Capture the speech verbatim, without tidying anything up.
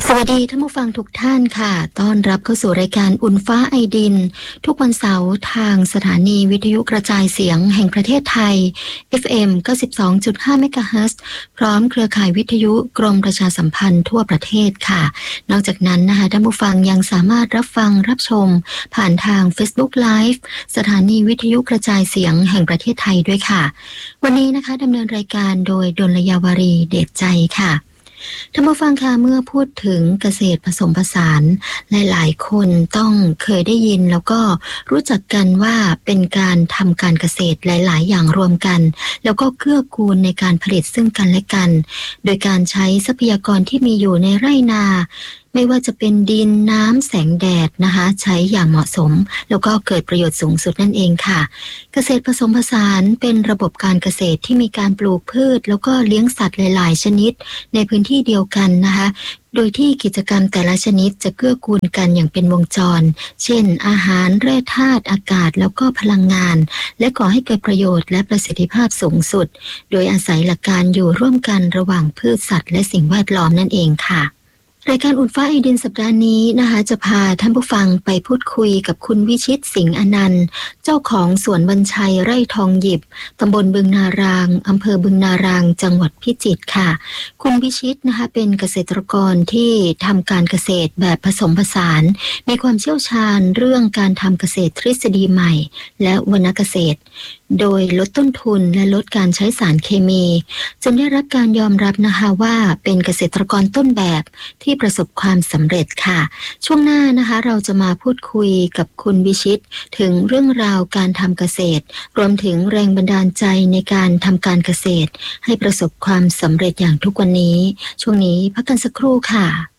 สวัสดีท่านผู้ฟังทุกท่านค่ะต้อนรับเข้าสู่รายการอุ่นฟ้าไอดินทุกวันเสาร์ทางสถานีวิทยุกระจายเสียงแห่งประเทศไทย เอฟ เอ็ม เก้าสิบสองจุดห้า เมกะเฮิรตซ์ พร้อมเครือข่ายวิทยุกรมประชาสัมพันธ์ทั่วประเทศค่ะนอกจากนั้นนะคะท่านผู้ฟังยังสามารถรับฟังรับชมผ่านทาง Facebook Live สถานีวิทยุกระจายเสียงแห่งประเทศไทยด้วยค่ะวันนี้นะคะดำเนินรายการโดยดลยาวารีเดชใจค่ะท่านผู้ฟังคะเมื่อพูดถึงเกษตรผสมผสานหลายๆคนต้องเคยได้ยินแล้วก็รู้จักกันว่าเป็นการทำการเกษตรหลายๆอย่างรวมกันแล้วก็เกื้อกูลในการผลิตซึ่งกันและกันโดยการใช้ทรัพยากรที่มีอยู่ในไร่นาไม่ว่าจะเป็นดินน้ำแสงแดดนะคะใช้อย่างเหมาะสมแล้วก็เกิดประโยชน์สูงสุดนั่นเองค่ะเกษตรผสมผสานเป็นระบบการเกษตรที่มีการปลูกพืชแล้วก็เลี้ยงสัตว์หลายๆชนิดในพื้นที่เดียวกันนะคะโดยที่กิจกรรมแต่ละชนิดจะเกื้อกูลกันอย่างเป็นวงจรเช่นอาหารแร่ธาตุอากาศแล้วก็พลังงานและก่อให้เกิดประโยชน์และประสิทธิภาพสูงสุดโดยอาศัยหลักการอยู่ร่วมกันระหว่างพืชสัตว์และสิ่งแวดล้อมนั่นเองค่ะรายการอุ่นฟ้าไอดินสัปดาห์นี้นะคะจะพาท่านผู้ฟังไปพูดคุยกับคุณวิชิตสิงห์อนันต์เจ้าของสวนบรรชัยไร่ทองหยิบตำบลบึงนารางอำเภอบึงนารางจังหวัดพิจิตรค่ะคุณวิชิตนะคะเป็นเกษตรกรที่ทำการเกษตรแบบผสมผสานมีความเชี่ยวชาญเรื่องการทำเกษตรทฤษฎีใหม่และวรรณเกษตรโดยลดต้นทุนและลดการใช้สารเคมีจนได้รับการยอมรับนะคะว่าเป็นเกษตรกรต้นแบบที่ประสบความสำเร็จค่ะช่วงหน้านะคะเราจะมาพูดคุยกับคุณวิชิตถึงเรื่องราวการทำเกษตรรวมถึงแรงบันดาลใจในการทำการเกษตรให้ประสบความสำเร็จอย่างทุกวันนี้ช่วงนี้พักกันสักครู่ค่ะ